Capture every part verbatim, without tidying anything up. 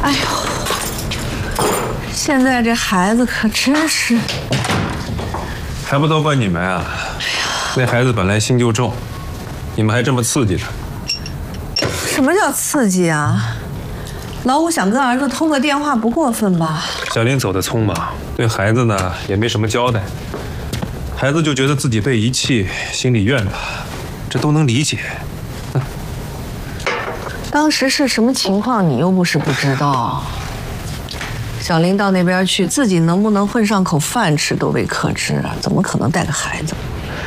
哎呦，现在这孩子可真是…… 还不都怪你们啊！那孩子本来心就重，你们还这么刺激他。 什么叫刺激啊？老五想跟儿子通个电话不过分吧？ 小林走得匆忙，对孩子呢也没什么交代，孩子就觉得自己被遗弃，心里怨他，这都能理解。嗯、 当时是什么情况，你又不是不知道。小林到那边去，自己能不能混上口饭吃都未可知啊，怎么可能带个孩子？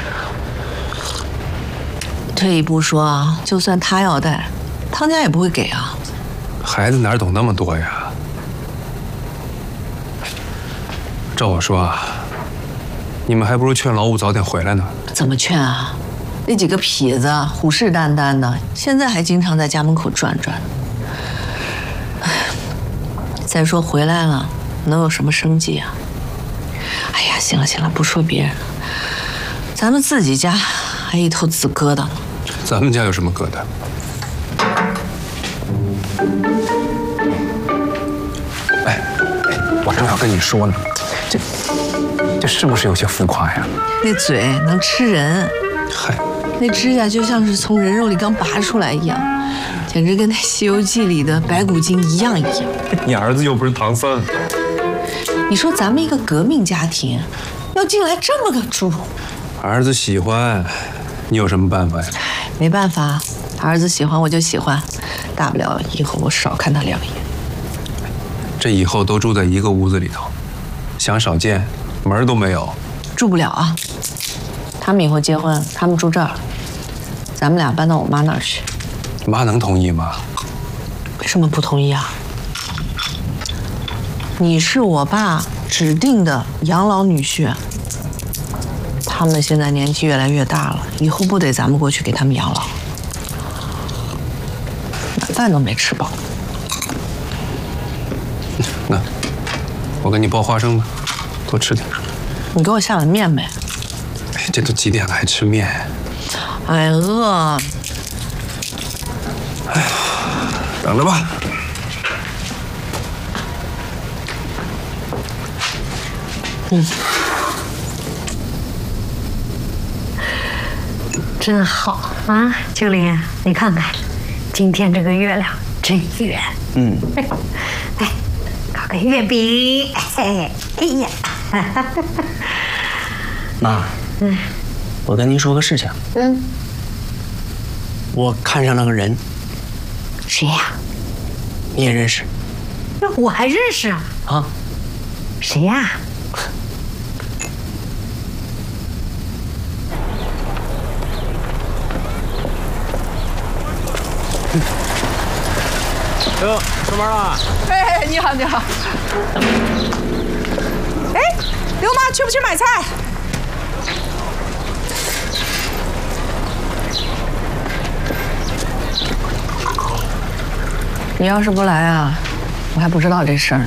退一步说啊，就算他要带，汤家也不会给啊。 孩子哪懂那么多呀？照我说啊，你们还不如劝老五早点回来呢。 怎么劝啊？那几个痞子虎视眈眈的，现在还经常在家门口转转。再说回来了，能有什么生计啊？哎呀，行了行了，不说别人，咱们自己家还一头紫疙瘩呢。 咱们家有什么疙瘩？哎，我正要跟你说呢，这这是不是有些浮夸呀？ 那嘴能吃人， 嗨， 那指甲就像是从人肉里刚拔出来一样，简直跟那《西游记》里的白骨精一样一样。 你儿子又不是唐僧， 你说咱们一个革命家庭，要进来这么个猪， 儿子喜欢，你有什么办法呀？ 没办法，儿子喜欢我就喜欢，大不了以后我少看他两眼。 这以后都住在一个屋子里头，想少见门儿都没有。 住不了啊！他们以后结婚，他们住这儿，咱们俩搬到我妈那儿去。 妈能同意吗？ 为什么不同意啊？你是我爸指定的养老女婿，他们现在年纪越来越大了，以后不得咱们过去给他们养老？晚饭都没吃饱。 那我给你包花生吧，多吃点。 你给我下碗面呗。 哎，这都几点了还吃面？ 哎，饿。 哎呀，等着吧。 嗯，真好啊，秋玲，你看看，今天这个月亮真圆。嗯，哎，哎，搞个月饼，哎，哎呀， 妈，嗯，我跟您说个事情。嗯，我看上了个人。 谁呀？ 你也认识？ 那我还认识啊？啊？谁呀？ 哟，出门了！ 哎，你好，你好。哎，刘妈，去不去买菜？你要是不来啊，我还不知道这事儿呢。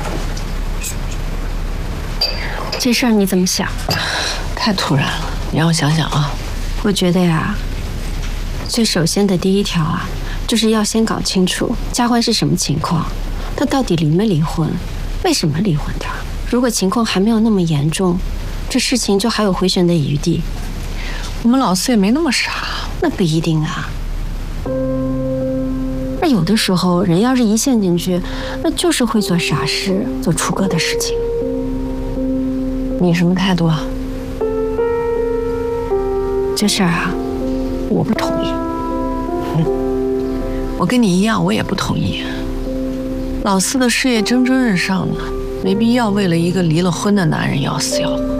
这事儿你怎么想？ 太突然了，你让我想想啊。 我觉得呀，最首先的第一条啊，就是要先搞清楚佳欢是什么情况，他到底离没离婚，为什么离婚的？如果情况还没有那么严重，这事情就还有回旋的余地。 我们老四也没那么傻。 那不一定啊。那有的时候人要是一陷进去，那就是会做傻事，做出格的事情。 你什么态度啊？ 这事儿啊，我不同意。 嗯，我跟你一样，我也不同意。老四的事业蒸蒸日上呢，没必要为了一个离了婚的男人要死要活。